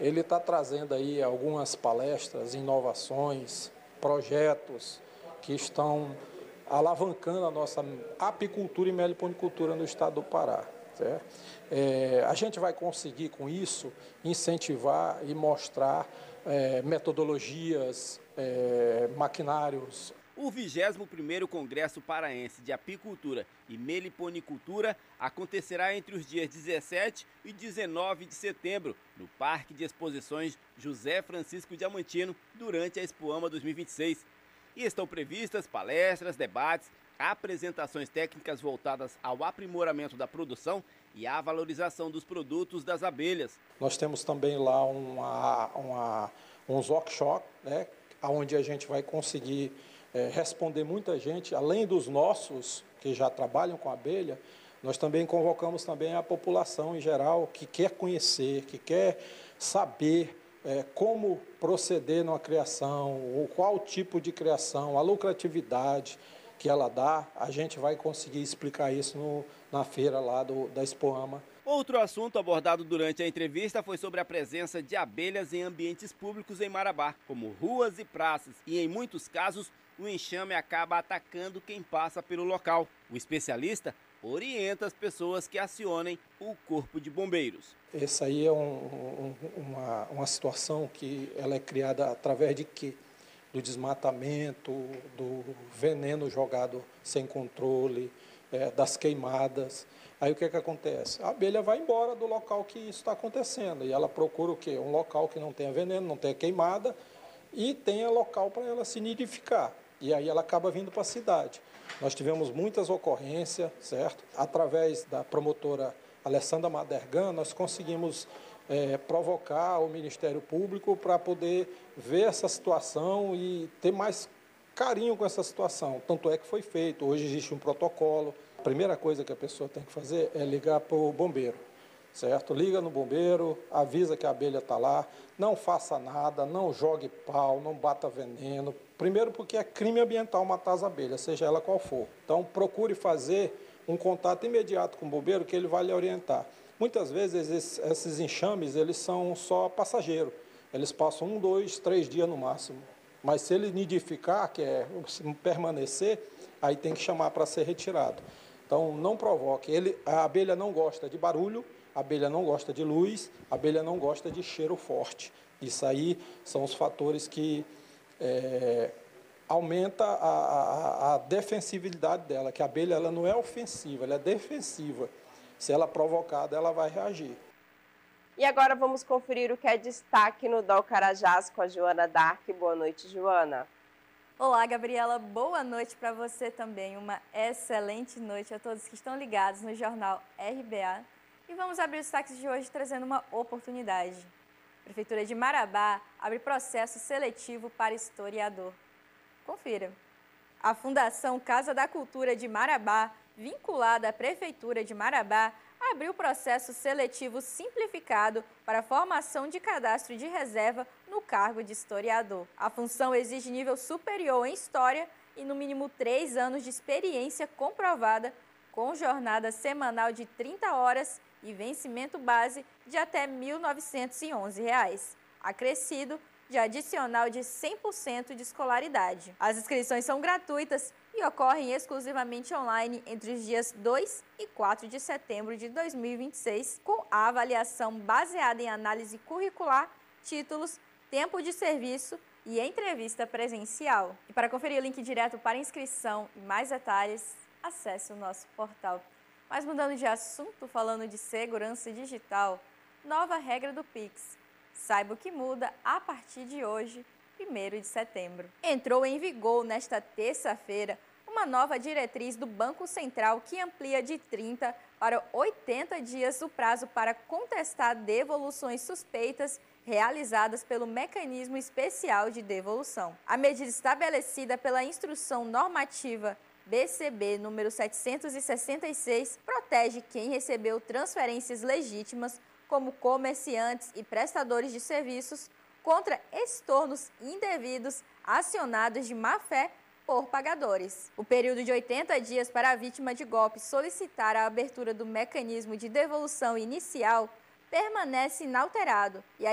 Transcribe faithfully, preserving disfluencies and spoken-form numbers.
ele está trazendo aí algumas palestras, inovações, projetos que estão alavancando a nossa apicultura e meliponicultura no estado do Pará. Certo? É, a gente vai conseguir com isso incentivar e mostrar é, metodologias, é, maquinários. O vigésimo primeiro Congresso Paraense de Apicultura e Meliponicultura acontecerá entre os dias dezessete e dezenove de setembro, no Parque de Exposições José Francisco Diamantino, durante a Expoama dois mil e vinte e seis. E estão previstas palestras, debates, apresentações técnicas voltadas ao aprimoramento da produção e à valorização dos produtos das abelhas. Nós temos também lá uma, uma, uns workshops, né, onde a gente vai conseguir é, responder muita gente, além dos nossos que já trabalham com abelha, nós também convocamos também a população em geral que quer conhecer, que quer saber é, como proceder numa criação, ou qual tipo de criação, a lucratividade que ela dá, a gente vai conseguir explicar isso no, na feira lá do, da Expoama. Outro assunto abordado durante a entrevista foi sobre a presença de abelhas em ambientes públicos em Marabá, como ruas e praças, e em muitos casos o enxame acaba atacando quem passa pelo local. O especialista orienta as pessoas que acionem o Corpo de Bombeiros. Essa aí é um, um, uma, uma situação que ela é criada através de quê? Do desmatamento, do veneno jogado sem controle, é, das queimadas. Aí o que, que acontece? A abelha vai embora do local que isso está acontecendo e ela procura o quê? Um local que não tenha veneno, não tenha queimada e tenha local para ela se nidificar. E aí ela acaba vindo para a cidade. Nós tivemos muitas ocorrências, certo? Através da promotora Alessandra Madergan, nós conseguimos É, provocar o Ministério Público para poder ver essa situação e ter mais carinho com essa situação. Tanto é que foi feito, hoje existe um protocolo. A primeira coisa que a pessoa tem que fazer é ligar para o bombeiro, certo? Liga no bombeiro, avisa que a abelha está lá, não faça nada, não jogue pau, não bata veneno. Primeiro porque é crime ambiental matar as abelhas, seja ela qual for. Então procure fazer um contato imediato com o bombeiro que ele vai lhe orientar. Muitas vezes esses, esses enxames eles são só passageiros, eles passam um, dois, três dias no máximo. Mas se ele nidificar, que é permanecer, aí tem que chamar para ser retirado. Então não provoque. Ele, a abelha não gosta de barulho, a abelha não gosta de luz, a abelha não gosta de cheiro forte. Isso aí são os fatores que é, aumenta a, a, a defensividade dela, que a abelha ela não é ofensiva, ela é defensiva. Se ela provocada, ela vai reagir. E agora vamos conferir o que é destaque no Dol Carajás com a Joana Dark. Boa noite, Joana. Olá, Gabriela. Boa noite para você também. Uma excelente noite a todos que estão ligados no Jornal R B A. E vamos abrir os destaques de hoje trazendo uma oportunidade. A Prefeitura de Marabá abre processo seletivo para historiador. Confira. A Fundação Casa da Cultura de Marabá, vinculada à Prefeitura de Marabá, abriu processo seletivo simplificado para a formação de cadastro de reserva no cargo de historiador. A função exige nível superior em História e no mínimo três anos de experiência comprovada, com jornada semanal de trinta horas e vencimento base de até mil novecentos e onze reais, acrescido de adicional de cem por cento de escolaridade. As inscrições são gratuitas e ocorrem exclusivamente online entre os dias dois e quatro de setembro de dois mil e vinte e seis, com a avaliação baseada em análise curricular, títulos, tempo de serviço e entrevista presencial. E para conferir o link direto para inscrição e mais detalhes, acesse o nosso portal. Mas mudando de assunto, falando de segurança digital, nova regra do Pix. Saiba o que muda a partir de hoje, primeiro de setembro. Entrou em vigor nesta terça-feira uma nova diretriz do Banco Central que amplia de trinta para oitenta dias o prazo para contestar devoluções suspeitas realizadas pelo Mecanismo Especial de Devolução. A medida estabelecida pela Instrução Normativa B C B número setecentos e sessenta e seis protege quem recebeu transferências legítimas, como comerciantes e prestadores de serviços, contra estornos indevidos acionados de má-fé por pagadores. O período de oitenta dias para a vítima de golpe solicitar a abertura do mecanismo de devolução inicial permanece inalterado e